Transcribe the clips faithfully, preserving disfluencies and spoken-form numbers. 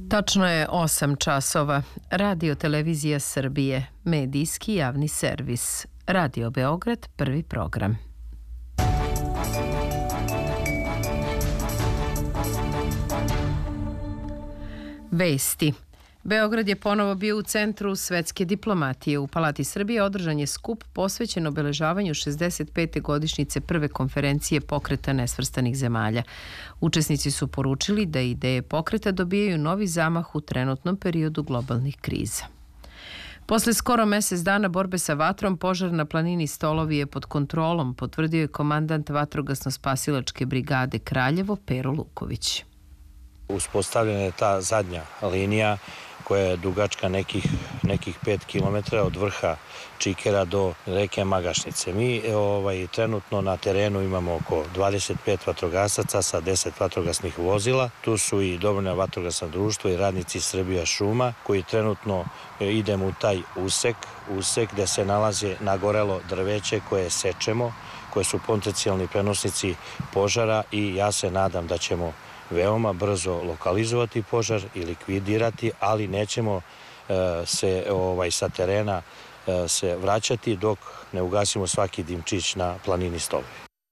Tačno je osam časova. Radio Televizija Srbije, medijski javni servis. Radio Beograd, prvi program. Vesti. Beograd je ponovo bio u centru svetske diplomatije. U Palati Srbije održan je skup posvećen obeležavanju šezdeset pete godišnjice prve konferencije pokreta nesvrstanih zemalja. Učesnici su poručili da ideje pokreta dobijaju novi zamah u trenutnom periodu globalnih kriza. Posle skoro mesec dana borbe sa vatrom, požar na planini Stolovi je pod kontrolom, potvrdio je komandant vatrogasno-spasilačke brigade Kraljevo Pero Luković. Uspostavljena je ta zadnja linija koja je dugačka nekih, nekih pet kilometara od vrha Čikera do reke Magašnice. Mi ovaj, trenutno na terenu imamo oko dvadeset pet vatrogasaca sa deset vatrogasnih vozila. Tu su i dobrovoljna vatrogasna društva i radnici Srbija šuma koji trenutno idemo u taj usek, usek gde se nalazi nagorelo drveće koje sečemo, koje su potencijalni prenosnici požara i ja se nadam da ćemo veoma brzo lokalizovati požar i likvidirati, ali nećemo e, se ovaj, sa terena e, se vraćati dok ne ugasimo svaki dimčić na planini Stolovi.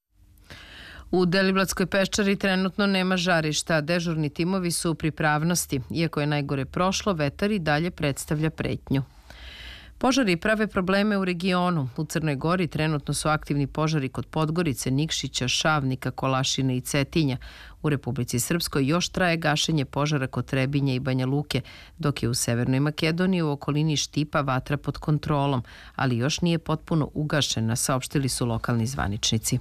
U Deliblatskoj peščari trenutno nema žarišta, dežurni timovi su u pripravnosti. Iako je najgore prošlo, vetar i dalje predstavlja pretnju. Požari prave probleme u regionu. U Crnoj Gori trenutno su aktivni požari kod Podgorice, Nikšića, Šavnika, Kolašine i Cetinja. U Republici Srpskoj još traje gašenje požara kod Trebinja i Banja Luke, dok je u Severnoj Makedoniji u okolini Štipa vatra pod kontrolom, ali još nije potpuno ugašena, saopštili su lokalni zvaničnici.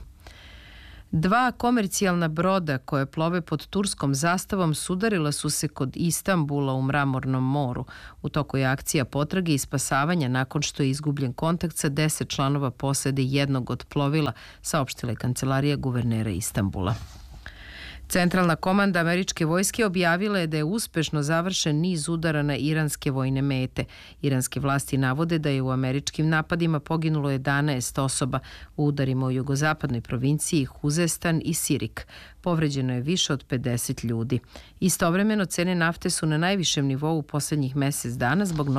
Dva komercijalna broda koje plove pod turskom zastavom sudarila su se kod Istanbula u Mramornom moru. U toku je akcija potrage i spasavanja nakon što je izgubljen kontakt sa deset članova posade jednog od plovila, saopštila je kancelarija guvernera Istanbula. Centralna komanda američke vojske objavila je da je uspešno završen niz udara na iranske vojne mete. Iranske vlasti navode da je u američkim napadima poginulo jedanaest osoba u udarima u jugozapadnoj provinciji Huzestan i Sirik. Povređeno je više od pedeset ljudi. Istovremeno cene nafte su na najvišem nivou u poslednjih mesec dana zbog